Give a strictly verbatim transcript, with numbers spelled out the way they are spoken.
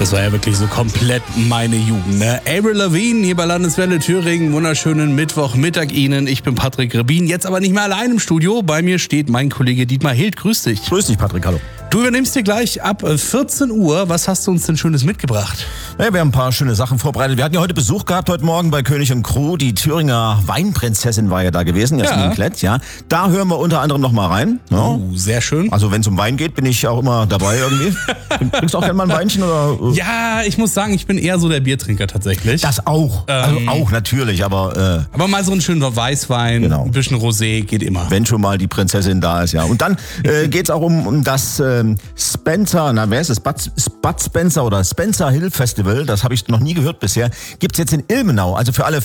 Das war ja wirklich so komplett meine Jugend, ne? Avril Lavigne hier bei Landeswelle Thüringen. Wunderschönen Mittwochmittag Ihnen. Ich bin Patrick Rebin, jetzt aber nicht mehr allein im Studio. Bei mir steht mein Kollege Dietmar Hild. Grüß dich. Grüß dich, Patrick, hallo. Du übernimmst dir gleich ab vierzehn Uhr. Was hast du uns denn Schönes mitgebracht? Ja, wir haben ein paar schöne Sachen vorbereitet. Wir hatten ja heute Besuch gehabt, heute Morgen bei König und Crew. Die Thüringer Weinprinzessin war ja da gewesen, Jasmin Ja. Klett. Ja. Da hören wir unter anderem noch mal rein. Ja. Oh, sehr schön. Also wenn es um Wein geht, bin ich auch immer dabei irgendwie. Trinkst du auch gerne mal ein Weinchen? Oder? Ja, ich muss sagen, ich bin eher so der Biertrinker tatsächlich. Das auch. Ähm. Also auch natürlich, aber äh, Aber mal so ein schöner Weißwein, Genau. ein bisschen Rosé geht immer. wenn schon mal die Prinzessin da ist, ja. Und dann äh, geht's auch um, um das ähm, Spencer, na wer ist es? Bud, Bud Spencer oder Spencer Hill Festival. Das habe ich noch nie gehört bisher. Gibt's jetzt in Ilmenau. Also für alle